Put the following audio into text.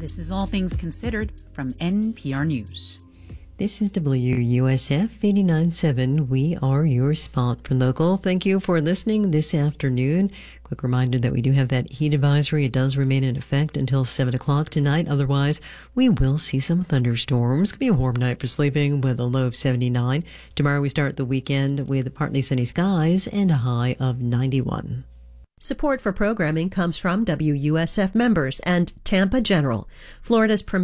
This is All Things Considered from NPR News. This is WUSF 89.7. We are your spot for local. Thank you for listening this afternoon. Quick reminder that we do have that heat advisory. It does remain in effect until 7 o'clock tonight. Otherwise, we will see some thunderstorms. It's going to be a warm night for sleeping with a low of 79. Tomorrow we start the weekend with partly sunny skies and a high of 91. Support for programming comes from WUSF members and Tampa General, Florida's premier